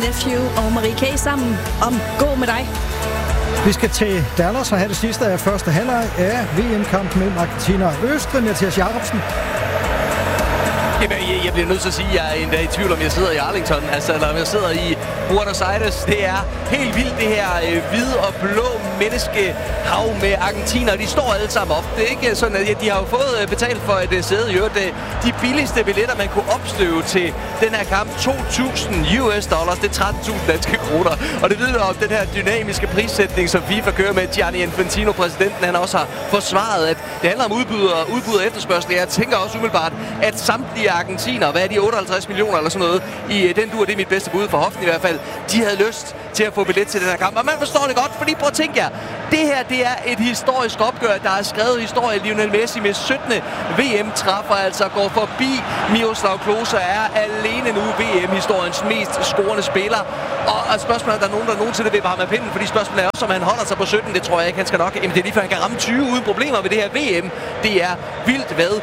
Nephew og Marie K. sammen om Gå med dig. Vi skal til Dallas og have det sidste af første halvleg af VM-kampen mellem Argentina og Østrig. Mathias Jacobsen. Jeg bliver nødt til at sige, at jeg er endda i tvivl, om jeg sidder i Arlington, eller om jeg sidder i Buenos Aires. Det er helt vildt, det her hvide og blå menneskehav med argentiner. De står alle sammen op. Det er ikke sådan, at de har jo fået betalt for et sæde. De billigste billetter, man kunne opstøve til den her kamp, $2.000 US. Det er 13.000 danske kroner. Og det vidner om den her dynamiske prissætning, som FIFA kører med. Gianni Infantino, præsidenten, han også har forsvaret, at det handler om udbud og efterspørgsel. Jeg tænker også umiddelbart, at samtlige argentiner, hvad er de, 58 millioner eller sådan noget, i den dur, det er mit bedste bud for hoften i hvert fald, de havde lyst til at få billet til den her kamp. Og man forstår det godt, fordi prøv at tænke jer, det her, det er et historisk opgør, der er skrevet historie. Lionel Messi med 17. VM-træffer, altså går forbi Miroslav Klose, er alene nu VM-historiens mest scorende spiller. Og spørgsmålet er, der er nogen, der nogensinde vil varme pinden, fordi spørgsmålet er også, om han holder sig på 17, det tror jeg ikke, han skal nok. Jamen, det er lige før, han kan ramme 20 uden problemer ved det her VM. Det er vildt hvad.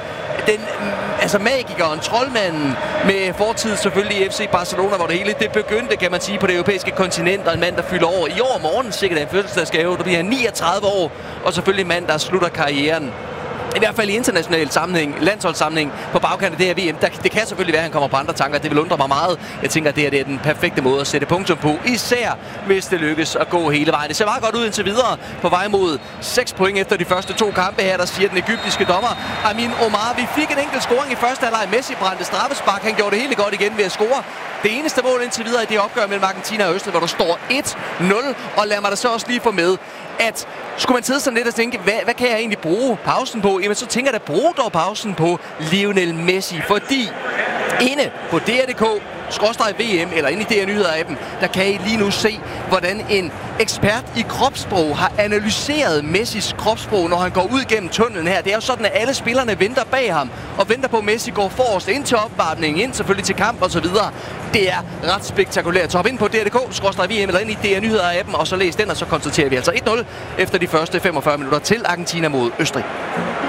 Magikeren, troldmanden med fortid selvfølgelig i FC Barcelona, hvor det hele det begyndte, kan man sige, på det europæiske kontinent, og en mand, der fylder over i år morgen, sikkert en fødselsdagsgave, der bliver 39 år, og selvfølgelig en mand, der slutter karrieren. I hvert fald i international sammenhæng, landsholdssammenhæng på bagkant af det her VM. Det kan selvfølgelig være, at han kommer på andre tanker. Det vil undre mig meget. Jeg tænker, at det her det er den perfekte måde at sætte punktum på. Især hvis det lykkes at gå hele vejen. Det ser meget godt ud indtil videre på vej mod 6 point efter de første 2 kampe her, der siger den egyptiske dommer Amin Omar. Vi fik en enkelt scoring i første halvleg. Messi brændte straffespark. Han gjorde det hele godt igen ved at score. Det eneste mål indtil videre i det opgør mellem Argentina og Østrig, hvor der står 1-0. Og lad mig da så også lige få med, at skulle man sidde sådan lidt og tænke, hvad kan jeg egentlig bruge pausen på? Jamen så tænker jeg da, brug dog pausen på Lionel Messi, fordi inde på DR.dk/VM, eller inde i DR Nyheder-appen, der kan I lige nu se, hvordan en ekspert i kropssprog har analyseret Messis kropssprog, når han går ud gennem tunnelen her. Det er jo sådan, at alle spillerne venter bag ham, og venter på, at Messi går forrest ind til opvarmningen, ind selvfølgelig til kamp og så videre. Det er ret spektakulært. Så hop ind på DR.dk/VM, eller ind i DR Nyheder-appen, og så læs den, og så konstaterer vi altså 1-0 efter de første 45 minutter til Argentina mod Østrig.